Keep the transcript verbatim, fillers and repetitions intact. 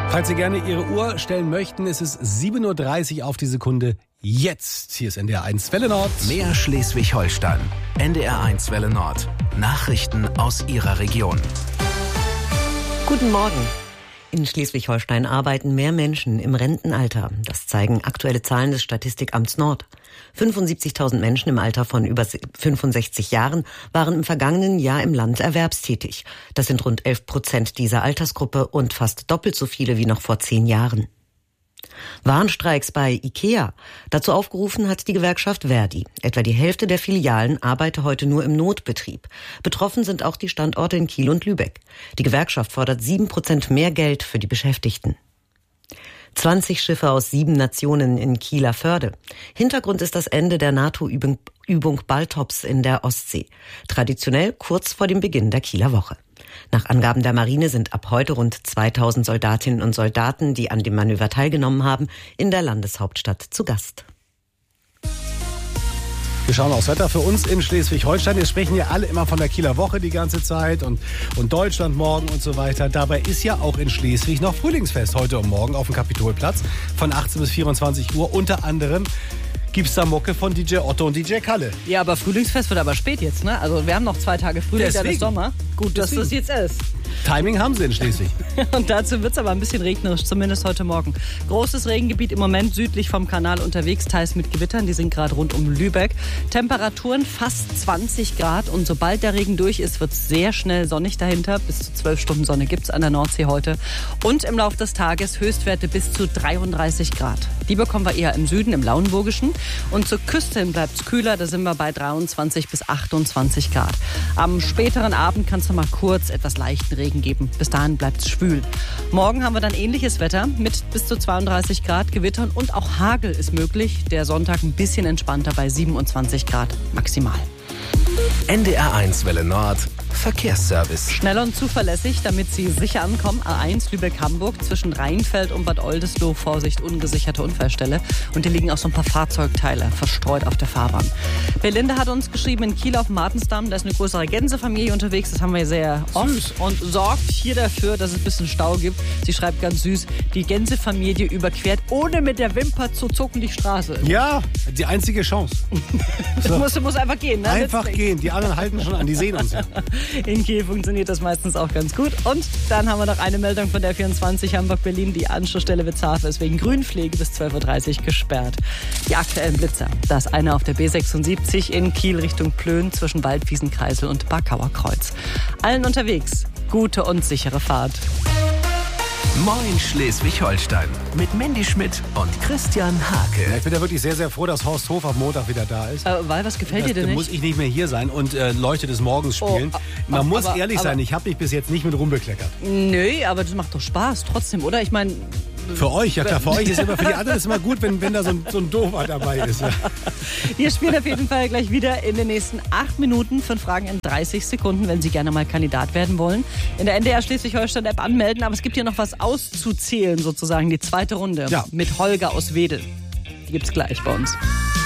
Falls Sie gerne Ihre Uhr stellen möchten, ist es sieben Uhr dreißig auf die Sekunde. Jetzt. Hier ist N D R eins Welle Nord. Mehr Schleswig-Holstein. N D R eins Welle Nord. Nachrichten aus Ihrer Region. Guten Morgen. In Schleswig-Holstein arbeiten mehr Menschen im Rentenalter. Das zeigen aktuelle Zahlen des Statistikamts Nord. fünfundsiebzigtausend Menschen im Alter von über fünfundsechzig Jahren waren im vergangenen Jahr im Land erwerbstätig. Das sind rund elf Prozent dieser Altersgruppe und fast doppelt so viele wie noch vor zehn Jahren. Warnstreiks bei IKEA. Dazu aufgerufen hat die Gewerkschaft Verdi. Etwa die Hälfte der Filialen arbeite heute nur im Notbetrieb. Betroffen sind auch die Standorte in Kiel und Lübeck. Die Gewerkschaft fordert sieben Prozent mehr Geld für die Beschäftigten. zwanzig Schiffe aus sieben Nationen in Kieler Förde. Hintergrund ist das Ende der NATO-Übung Übung Baltops in der Ostsee. Traditionell kurz vor dem Beginn der Kieler Woche. Nach Angaben der Marine sind ab heute rund zweitausend Soldatinnen und Soldaten, die an dem Manöver teilgenommen haben, in der Landeshauptstadt zu Gast. Wir schauen aufs Wetter für uns in Schleswig-Holstein. Wir sprechen ja alle immer von der Kieler Woche die ganze Zeit und, und Deutschland morgen und so weiter. Dabei ist ja auch in Schleswig noch Frühlingsfest heute und morgen auf dem Kapitolplatz von achtzehn bis vierundzwanzig Uhr. Unter anderem gibt's da Mucke von D J Otto und D J Kalle. Ja, aber Frühlingsfest wird aber spät jetzt, ne? Also wir haben noch zwei Tage Frühling, dann ist Sommer. Gut, dass das jetzt ist. Timing haben sie in Schleswig. Und dazu wird es aber ein bisschen regnerisch, zumindest heute Morgen. Großes Regengebiet im Moment südlich vom Kanal unterwegs, teils mit Gewittern. Die sind gerade rund um Lübeck. Temperaturen fast zwanzig Grad. Und sobald der Regen durch ist, wird es sehr schnell sonnig dahinter. Bis zu zwölf Stunden Sonne gibt es an der Nordsee heute. Und im Laufe des Tages Höchstwerte bis zu dreiunddreißig Grad. Die bekommen wir eher im Süden, im Lauenburgischen. Und zur Küste hin bleibt es kühler. Da sind wir bei dreiundzwanzig bis achtundzwanzig Grad. Am späteren Abend kann es noch mal kurz etwas leichten Regen geben. Bis dahin bleibt es schwül. Morgen haben wir dann ähnliches Wetter mit bis zu zweiunddreißig Grad, Gewittern und auch Hagel ist möglich. Der Sonntag ein bisschen entspannter bei siebenundzwanzig Grad maximal. N D R eins Welle Nord. Verkehrsservice. Schnell und zuverlässig, damit Sie sicher ankommen. A eins Lübeck-Hamburg zwischen Rheinfeld und Bad Oldesloe. Vorsicht, ungesicherte Unfallstelle. Und hier liegen auch so ein paar Fahrzeugteile verstreut auf der Fahrbahn. Belinda hat uns geschrieben, in Kiel auf dem Martensdamm, da ist eine größere Gänsefamilie unterwegs. Das haben wir sehr oft. Süß. Und sorgt hier dafür, dass es ein bisschen Stau gibt. Sie schreibt ganz süß, die Gänsefamilie überquert, ohne mit der Wimper zu zucken, die Straße. Ja, die einzige Chance. So. muss, muss einfach gehen. Ne? Einfach gehen. Die anderen halten schon an, die sehen uns ja. In Kiel funktioniert das meistens auch ganz gut. Und dann haben wir noch eine Meldung von der vierundzwanzig Hamburg-Berlin. Die Anschlussstelle Witzhafen ist wegen Grünpflege bis zwölf Uhr dreißig gesperrt. Die aktuellen Blitzer. Da ist einer auf der B sechsundsiebzig in Kiel Richtung Plön zwischen Waldwiesenkreisel und Barkauer Kreuz. Allen unterwegs gute und sichere Fahrt. Moin Schleswig-Holstein mit Mandy Schmidt und Christian Hake. Ja, ich bin ja wirklich sehr, sehr froh, dass Horst Hof am Montag wieder da ist. Äh, weil, was gefällt das, dir denn da nicht? muss ich nicht mehr hier sein und äh, Leuchte des Morgens spielen. Oh, Man aber, muss aber, ehrlich aber, sein, ich habe mich bis jetzt nicht mit rumbekleckert. Nö, aber das macht doch Spaß trotzdem, oder? Ich meine... Für euch, ja klar, für euch ist immer, für die anderen ist immer gut, wenn, wenn da so ein, so ein Doofer dabei ist. Ja. Wir spielen auf jeden Fall gleich wieder in den nächsten acht Minuten. Fünf Fragen in dreißig Sekunden, wenn Sie gerne mal Kandidat werden wollen. In der N D R Schleswig-Holstein-App anmelden, aber es gibt hier noch was auszuzählen sozusagen, die zweite Runde Ja. mit Holger aus Wedel. Die gibt's gleich bei uns.